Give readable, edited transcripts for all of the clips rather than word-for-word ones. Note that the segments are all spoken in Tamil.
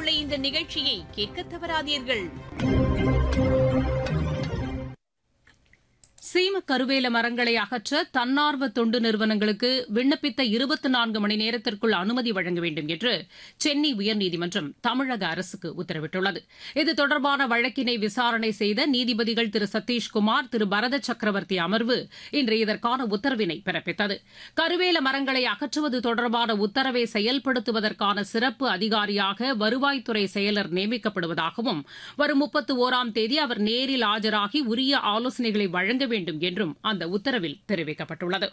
நேயர்களே, இந்த நிகழ்ச்சியை கேட்க தவறாதீர்கள். சீம கருவேல மரங்களை அகற்ற தன்னார்வ தொண்டு நிறுவனங்களுக்கு விண்ணப்பித்த 24 மணி நேரத்திற்குள் அனுமதி வழங்க வேண்டும் என்று சென்னை உயர்நீதிமன்றம் தமிழக அரசுக்கு உத்தரவிட்டுள்ளது. இது தொடர்பான வழக்கினை விசாரணை செய்த நீதிபதிகள் திரு சதீஷ்குமார், திரு பரத சக்கரவர்த்தி அமர்வு இன்று இதற்கான உத்தரவினை பிறப்பித்தது. கருவேல மரங்களை அகற்றுவது தொடர்பான உத்தரவை செயல்படுத்துவதற்கான சிறப்பு அதிகாரியாக வருவாய்த்துறை செயலர் நியமிக்கப்படுவதாகவும் வரும் 31ஆம் தேதி அவர் நேரில் ஆஜராகி உரிய ஆலோசனைகளை வழங்க வேண்டும் என்றும் அந்த உத்தரவில் தெரிவிக்கப்பட்டுள்ளது.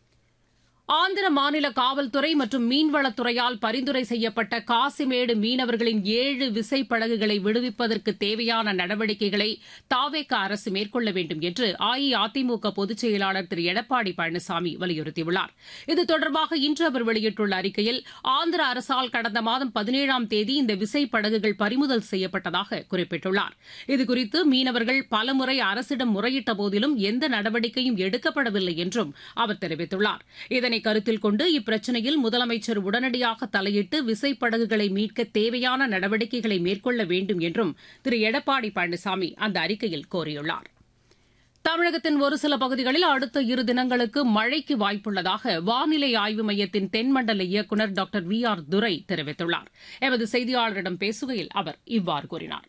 ஆந்திர மாநில காவல்துறை மற்றும் மீன்வளத்துறையால் பரிந்துரை செய்யப்பட்ட காசிமேடு மீனவர்களின் 7 விசைப்படகுகளை விடுவிப்பதற்கு தேவையான நடவடிக்கைகளை தாவேகா அரசு மேற்கொள்ள வேண்டும் என்று அஇஅதிமுக பொதுச் செயலாளர் திரு எடப்பாடி பழனிசாமி வலியுறுத்தியுள்ளார். இது தொடர்பாக இன்று அவர் வெளியிட்டுள்ள அறிக்கையில், ஆந்திர அரசால் கடந்த மாதம் 17ஆம் தேதி இந்த விசைப்படகுகள் பறிமுதல் செய்யப்பட்டதாக குறிப்பிட்டுள்ளார். இதுகுறித்து மீனவர்கள் பலமுறை அரசிடம் முறையிட்ட போதிலும் எந்த நடவடிக்கையும் எடுக்கப்படவில்லை என்றும் அவர் தெரிவித்துள்ளார். இதனை கருத்தில் கொண்டு இப்பிரச்சினையில் முதலமைச்சர் உடனடியாக தலையிட்டு விசைப்படகுகளை மீட்க தேவையான நடவடிக்கைகளை மேற்கொள்ள வேண்டும் என்றும் திரு எடப்பாடி பழனிசாமி அந்த அறிக்கையில் கோரியுள்ளார். தமிழகத்தின் ஒரு சில பகுதிகளில் அடுத்த 2 தினங்களுக்கு மழைக்கு வாய்ப்புள்ளதாக வானிலை ஆய்வு மையத்தின் தென்மண்டல இயக்குநர் டாக்டர் VR துரை தெரிவித்துள்ளார். எமது செய்தியாளரிடம் பேசுகையில் அவர் இவ்வாறு கூறினார்.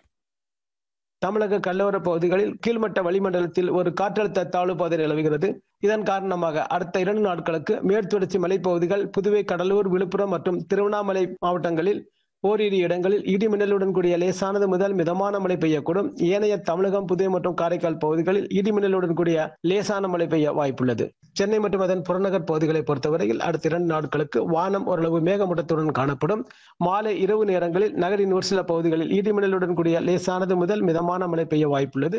தமிழக கடலோர பகுதிகளில் கீழ்மட்ட வளிமண்டலத்தில் ஒரு காற்றழுத்த தாழ்வு பாதை நிலவுகிறது. இதன் காரணமாக அடுத்த 2 நாட்களுக்கு மேற்குத்தொடர்ச்சி மலைப்பகுதிகள், புதுவை, கடலூர், விழுப்புரம் மற்றும் திருவண்ணாமலை மாவட்டங்களில் ஓரிரு இடங்களில் இடிமின்னலுடன் கூடிய லேசானது முதல் மிதமான மழை பெய்யக்கூடும். ஏனைய தமிழகம், புதுவை மற்றும் காரைக்கால் பகுதிகளில் இடிமின்னலுடன் கூடிய லேசான மழை பெய்ய வாய்ப்புள்ளது. சென்னை மற்றும் அதன் புறநகர் பகுதிகளை பொறுத்தவரையில் அடுத்த 2 நாட்களுக்கு வானம் ஓரளவு மேகமூட்டத்துடன் காணப்படும். மாலை இரவு நேரங்களில் நகரின் ஒரு சில பகுதிகளில் இடிமின்னலுடன் கூடிய லேசானது முதல் மிதமான மழை பெய்ய வாய்ப்புள்ளது.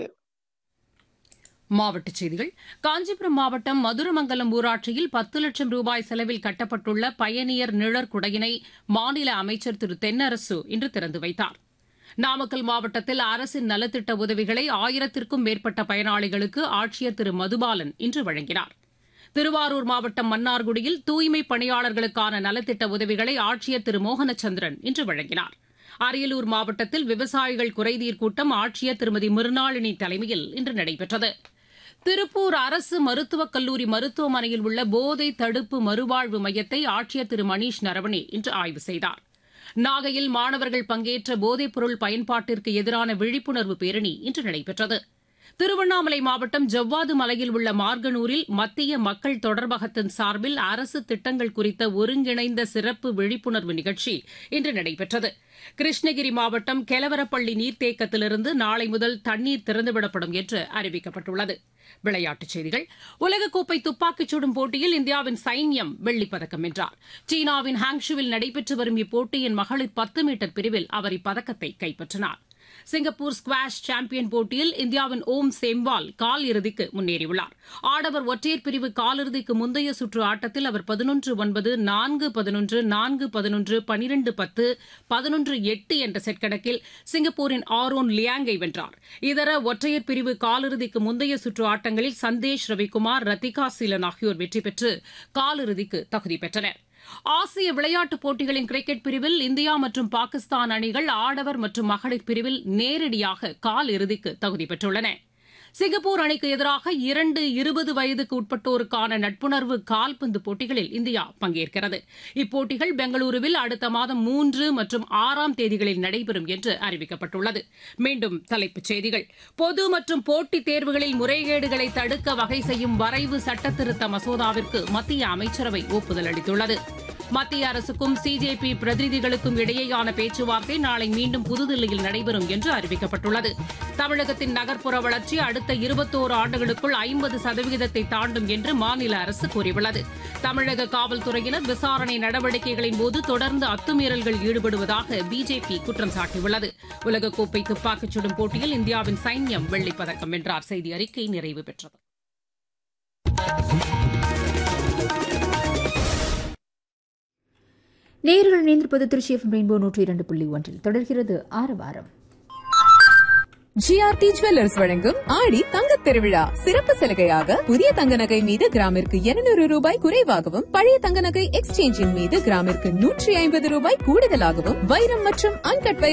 மாவட்டச் செய்திகள். காஞ்சிபுரம் மாவட்டம் மதுரமங்கலம் ஊராட்சியில் 10 லட்சம் ரூபாய் செலவில் கட்டப்பட்டுள்ள பயணியர் நிழற்குடையினை மாநில அமைச்சர் திரு தென்னரசு இன்று திறந்து வைத்தார். நாமக்கல் மாவட்டத்தில் அரசின் நலத்திட்ட உதவிகளை 1000க்கும் மேற்பட்ட பயனாளிகளுக்கு ஆட்சியர் திரு மதுபாலன் இன்று வழங்கினார். திருவாரூர் மாவட்டம் மன்னார்குடியில் தூய்மைப் பணியாளர்களுக்கான நலத்திட்ட உதவிகளை ஆட்சியர் திரு மோகனச்சந்திரன் இன்று வழங்கினார். அரியலூர் மாவட்டத்தில் விவசாயிகள் குறைதீர் கூட்டம் ஆட்சியர் திருமதி மிருணாளினி தலைமையில் இன்று நடைபெற்றது. திருப்பூர் அரசு மருத்துவக் கல்லூரி மருத்துவமனையில் உள்ள போதை தடுப்பு மறுவாழ்வு மையத்தை ஆட்சியர் திரு மணீஷ் நரவணே இன்று ஆய்வு செய்தார். நாகையில் மாணவர்கள் பங்கேற்ற போதைப்பொருள் பயன்பாட்டிற்கு எதிரான விழிப்புணர்வு பேரணி இன்று நடைபெற்றது. திருவண்ணாமலை மாவட்டம் ஜவ்வாது மலையில் உள்ள மார்கனூரில் மத்திய மக்கள் தொடர்பகத்தின் சார்பில் அரசு திட்டங்கள் குறித்த ஒருங்கிணைந்த சிறப்பு விழிப்புணர்வு நிகழ்ச்சி இன்று நடைபெற்றது. கிருஷ்ணகிரி மாவட்டம் கெலவரப்பள்ளி நீர்த்தேக்கத்திலிருந்து நாளை முதல் தண்ணீர் திறந்துவிடப்படும் என்று அறிவிக்கப்பட்டுள்ளது. விளையாட்டுச் செய்திகள். உலகக்கோப்பை துப்பாக்கிச் சுடும் போட்டியில் இந்தியாவின் சைன்யம் வெள்ளிப்பதக்கம் வென்றார். சீனாவின் ஹாங்ஷுவில் நடைபெற்று வரும் இப்போட்டியின் மகளிர் 10 மீட்டர் பிரிவில் அவர் இப்பதக்கத்தை கைப்பற்றினார். சிங்கப்பூர் ஸ்குவாஷ் சாம்பியன் போட்டியில் இந்தியாவின் ஓம் சேம்வால் கால் இறுதிக்கு முன்னேறியுள்ளார். ஆடவர் ஒற்றையர் பிரிவு காலிறுதிக்கு முந்தைய சுற்று ஆட்டத்தில் அவர் 11-9, 4-11, 4-11, 12-10, 11-8 என்ற செட் கணக்கில் சிங்கப்பூரின் ஆரோன் லியாங்கை வென்றார். இதர ஒற்றையர் பிரிவு காலிறுதிக்கு முந்தைய சுற்று ஆட்டங்களில் சந்தேஷ் ரவிக்குமார், ரத்திகா சீலன் ஆகியோர் வெற்றி பெற்று காலிறுதிக்கு தகுதி பெற்றனர். ஆசிய விளையாட்டுப் போட்டிகளின் கிரிக்கெட் பிரிவில் இந்தியா மற்றும் பாகிஸ்தான் அணிகள் ஆடவர் மற்றும் மகளிர் பிரிவில் நேரடியாக கால் இறுதிக்கு தகுதி பெற்றுள்ளன. சிங்கப்பூர் அணிக்கு எதிராக 2 20 வயதுக்கு உட்பட்டோருக்கான நட்புணர்வு கால்பந்து போட்டிகளில் இந்தியா பங்கேற்கிறது. இப்போட்டிகள் பெங்களூருவில் அடுத்த மாதம் 3 மற்றும் 6ஆம் தேதிகளில் நடைபெறும் என்று அறிவிக்கப்பட்டுள்ளது. மீண்டும் தலைப்புச் செய்திகள். பொது மற்றும் போட்டித் தேர்வுகளில் முறைகேடுகளை தடுக்க வகை செய்யும் வரைவு சட்டத்திருத்த மசோதாவிற்கு மத்திய அமைச்சரவை ஒப்புதல் அளித்துள்ளது. மத்திய அரசுக்கும் சிஜேபி பிரதிநிதிகளுக்கும் இடையேயான பேச்சுவார்த்தை நாளை மீண்டும் புதுதில்லியில் நடைபெறும் என்று அறிவிக்கப்பட்டுள்ளது. தமிழகத்தின் நகர்ப்புற வளர்ச்சி அடுத்த 21 ஆண்டுகளுக்குள் 50% தாண்டும் என்று மாநில அரசு கூறியுள்ளது. தமிழக காவல்துறையினர் விசாரணை நடவடிக்கைகளின் போது தொடர்ந்து அத்துமீறல்கள் ஈடுபடுவதாக பிஜேபி குற்றம் சாட்டியுள்ளது. உலகக்கோப்பை துப்பாக்கிச் சுடும் போட்டியில் இந்தியாவின் சைன்யம் வெள்ளிப்பதக்கம் வென்றார். செய்தி அறிக்கை நிறைவு பெற்றது. நேயர்கள் இணைந்திருப்பது திருச்சி எஃப்எம் ரெயின்போ 102.1 தொடர்கிறது ஆரவாரம். ஜிஆர்டி ஜுவல்லர்ஸ் வழங்கும் ஆடி தங்கத் திருவிழா சிறப்பு சலுகையாக புதிய தங்க நகை மீது கிராமிற்கு 200 ரூபாய் குறைவாகவும், பழைய தங்க நகை எக்ஸ்சேஞ்சின் மீது கிராமிற்கு 150 ரூபாய் கூடுதலாகவும், வைரம் மற்றும் அன்கட்